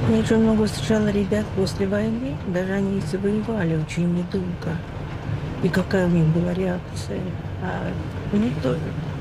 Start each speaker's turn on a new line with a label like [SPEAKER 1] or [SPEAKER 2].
[SPEAKER 1] Я очень много встречала ребят после войны, даже они если воевали очень недолго. И какая у них была реакция. А у них тоже.